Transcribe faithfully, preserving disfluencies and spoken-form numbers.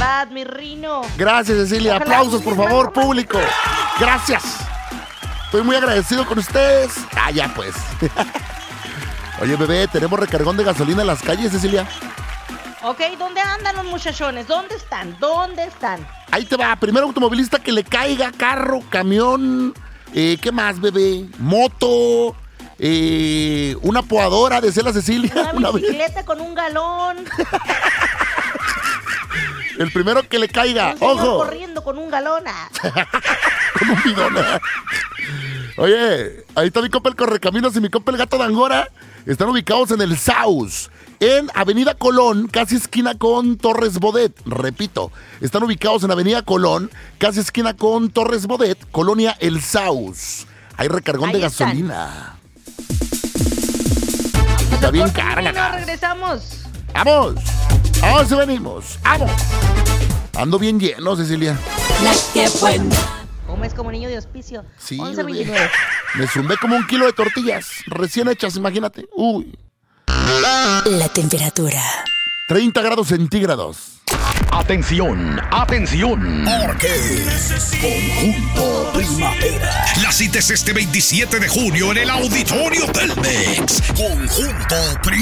verdad, mi Rino. Gracias, Cecilia. Ojalá Aplausos, por favor, público. Gracias. Estoy muy agradecido con ustedes. Ah, ya pues. Oye, bebé, tenemos recargón de gasolina en las calles, Cecilia. Ok, ¿dónde andan los muchachones? ¿Dónde están? ¿Dónde están? Ahí te va. Primero automovilista que le caiga, carro, camión. Eh, ¿Qué más, bebé? Moto. Eh, una podadora, decía la Cecilia. Una una bicicleta vez. con un galón. El primero que le caiga, Un señor ojo. corriendo con un galón. Ah. Con un bidón. Oye, ahí está mi compa el Correcaminos y mi compa el Gato de Angora. Están ubicados en el Saus, en Avenida Colón, casi esquina con Torres Bodet. Repito, están ubicados en Avenida Colón, casi esquina con Torres Bodet, Colonia El Saus. Hay recargón Ahí de están. gasolina. Está bien Corte, cara mi Rino, acá. regresamos. ¡Vamos! ¡Vamos y venimos! ¡Vamos! Ando bien lleno, Cecilia. La que buena. Comes como niño de hospicio. Sí, once bebé. veintinueve. Me zumbé como un kilo de tortillas recién hechas, imagínate. Uy. La temperatura. treinta grados centígrados. Atención, atención. Porque Conjunto Primavera. La cita es este veintisiete de junio en el Auditorio Telmex. Conjunto Primavera.